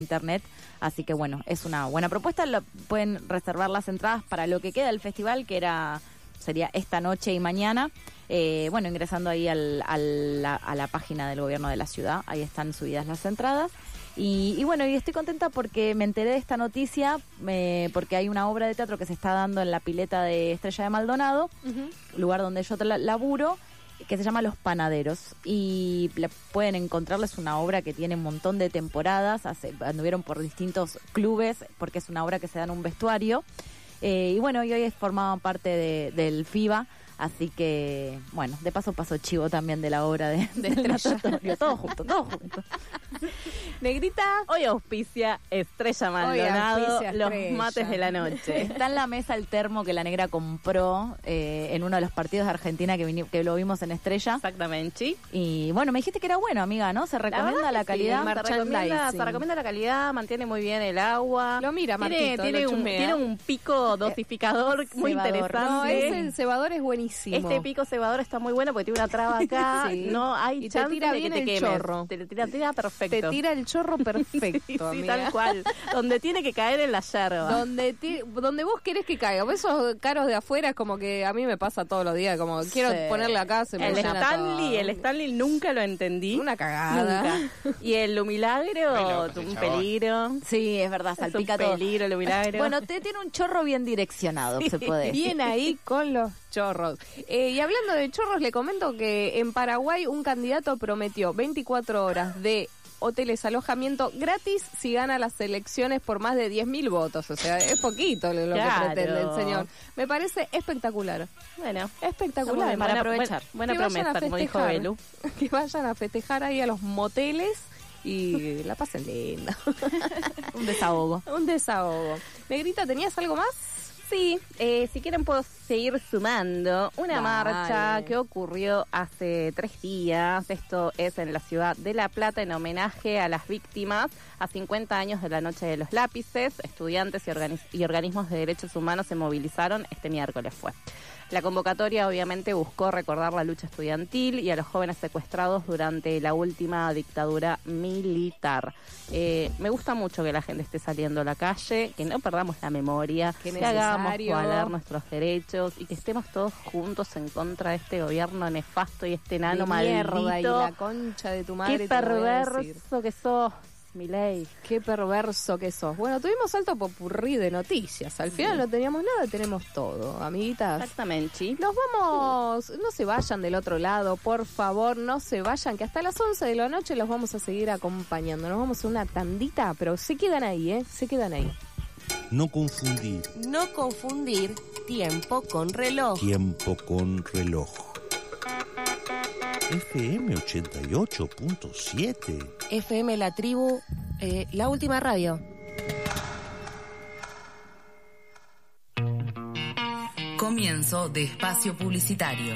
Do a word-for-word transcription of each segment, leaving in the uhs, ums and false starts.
internet, así que bueno, es una buena propuesta. Lo, pueden reservar las entradas para lo que queda del festival, que era sería esta noche y mañana, eh, bueno, ingresando ahí al, al, a, a la página del gobierno de la ciudad, ahí están subidas las entradas. Y, y bueno, y estoy contenta porque me enteré de esta noticia, eh, porque hay una obra de teatro que se está dando en la pileta de Estrella de Maldonado, uh-huh. lugar donde yo la, laburo, que se llama Los Panaderos, y la pueden encontrarla. Es una obra que tiene un montón de temporadas, hace, anduvieron por distintos clubes, porque es una obra que se da en un vestuario, eh, y bueno, y hoy formaban parte de, del FIBA, así que, bueno, de paso paso chivo también de la obra de, de Estrella. Todo junto, todo junto. Negrita, hoy auspicia Estrella Maldonado, auspicia los Estrella. Mates de la noche. Está en la mesa el termo que la negra compró eh, en uno de los partidos de Argentina que, vini- que lo vimos en Estrella. Exactamente. Y bueno, me dijiste que era bueno, amiga, ¿no? Se recomienda la, la calidad. Sí, se, recomienda, se recomienda la calidad, mantiene muy bien el agua. Lo mira, Marquito. Tiene, tiene, un, tiene un pico dosificador eh, muy cebador. Interesante. No, ese cebador es buenísimo. Este pico cebador está muy bueno porque tiene una traba acá. Sí. No hay y te tira bien de que el te chorro. Te tira, tira perfecto. Te tira el chorro perfecto, sí, amiga. Sí, tal cual. Donde tiene que caer en la yerba. Donde, ti, donde vos querés que caiga. Esos caros de afuera es como que a mí me pasa todos los días. Como quiero sí. ponerle acá, se me el llena Stanley, todo. El Stanley nunca lo entendí. Una cagada. Nunca. Y el Lumilagro, un peligro. Sí, es verdad, salpica todo. Un peligro, el Lumilagro. Bueno, te tiene un chorro bien direccionado, sí. se puede decir. Bien ahí con los chorros. Eh, y hablando de chorros, le comento que en Paraguay un candidato prometió veinticuatro horas de hoteles, alojamiento gratis si gana las elecciones por más de diez mil votos. O sea, es poquito lo claro. que pretende el señor. Me parece espectacular. Bueno, espectacular. Para buena, aprovechar. Buena que promesa, festejar, como dijo Belu. Que vayan a festejar ahí a los moteles y la pasen linda. Un desahogo. Un desahogo. Negrita, ¿tenías algo más? Sí, eh, si quieren puedo seguir sumando una Dale. marcha que ocurrió hace tres días. Esto es en la ciudad de La Plata en homenaje a las víctimas a cincuenta años de la Noche de los Lápices. Estudiantes y, organiz- y organismos de derechos humanos se movilizaron, este miércoles fue. La convocatoria obviamente buscó recordar la lucha estudiantil y a los jóvenes secuestrados durante la última dictadura militar. Eh, me gusta mucho que la gente esté saliendo a la calle, que no perdamos la memoria, que hagamos valer nuestros derechos y que estemos todos juntos en contra de este gobierno nefasto y este nano de maldito. Mierda, y la concha de tu madre. Qué perverso que sos. Milei. Qué perverso que sos. Bueno, tuvimos alto popurrí de noticias. Al final sí. no teníamos nada, tenemos todo, amiguitas. Exactamente. Nos vamos, no se vayan del otro lado, por favor, no se vayan, que hasta las once de la noche los vamos a seguir acompañando. Nos vamos a una tandita, pero se quedan ahí, ¿eh? Se quedan ahí. No confundir. No confundir tiempo con reloj. Tiempo con reloj. F M ochenta y ocho punto siete. F M La Tribu, eh, la última radio. Comienzo de espacio publicitario.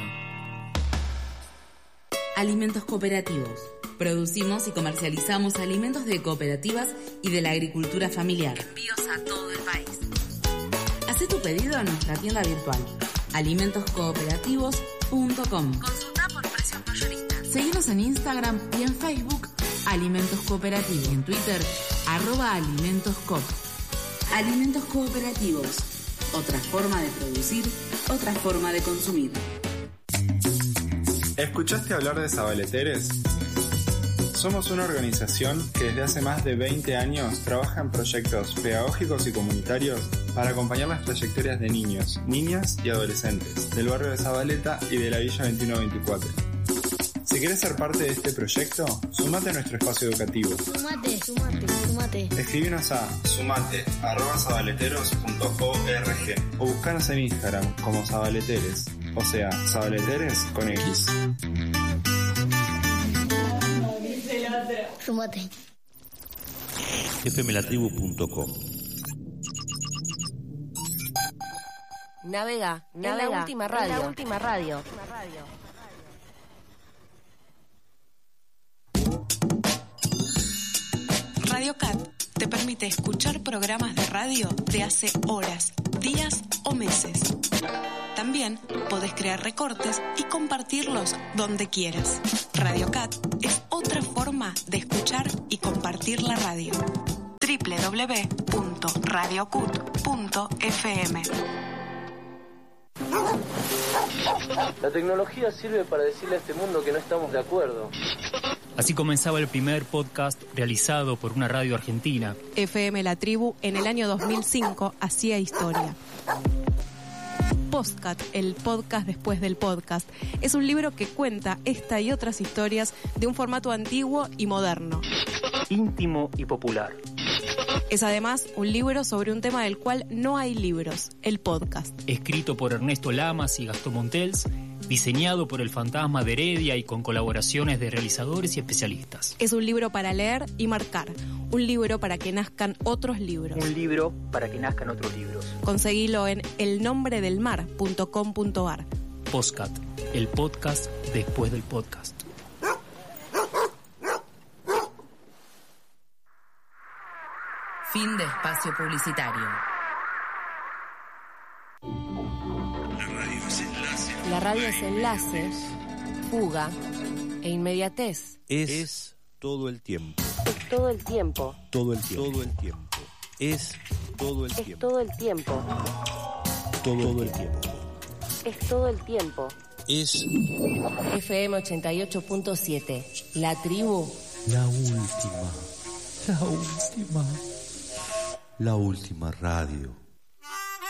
Alimentos cooperativos. Producimos y comercializamos alimentos de cooperativas y de la agricultura familiar. Envíos a todo el país. Haz tu pedido en nuestra tienda virtual alimentos cooperativos punto com. Consulta por precios mayoristas. Seguinos en Instagram y en Facebook Alimentos Cooperativos y en Twitter arroba Alimentos Coop. Alimentos Cooperativos. Otra forma de producir, otra forma de consumir. ¿Escuchaste hablar de Sabaleteres? Somos una organización que desde hace más de veinte años trabaja en proyectos pedagógicos y comunitarios para acompañar las trayectorias de niños, niñas y adolescentes del barrio de Zabaleta y de la Villa veintiuno veinticuatro. Si quieres ser parte de este proyecto, sumate a nuestro espacio educativo. Sumate, sumate, sumate. Escríbenos a sumate arroba sabaleteros punto org o buscanos en Instagram como Sabaleteres, o sea, Sabaleteres con X. Sumate. F M la tribu punto com. Navega, navega, la última radio. La última radio. Radio Cat te permite escuchar programas de radio de hace horas, días o meses. También podés crear recortes y compartirlos donde quieras. Radio Cat es otra forma de escuchar y compartir la radio. w w w punto radio cut punto f m. La tecnología sirve para decirle a este mundo que no estamos de acuerdo. Así comenzaba el primer podcast realizado por una radio argentina. F M La Tribu, en el año dos mil cinco, hacía historia. Postcat, el podcast después del podcast, es un libro que cuenta esta y otras historias de un formato antiguo y moderno. Íntimo y popular. Es además un libro sobre un tema del cual no hay libros, el podcast. Escrito por Ernesto Lamas y Gastón Montels, diseñado por el Fantasma de Heredia y con colaboraciones de realizadores y especialistas. Es un libro para leer y marcar, un libro para que nazcan otros libros. Un libro para que nazcan otros libros. Conseguilo en el nombre del mar punto com punto a r. Postcat, el podcast después del podcast. Fin de espacio publicitario. La radio es enlace, fuga e inmediatez. Es, es todo el tiempo. Es todo el tiempo. Todo el tiempo. Todo el tiempo. Es todo el Es tiempo. todo el tiempo. Todo el tiempo. Es todo el tiempo. Es F M ochenta y ocho punto siete. La Tribu. la última. La última. La última radio.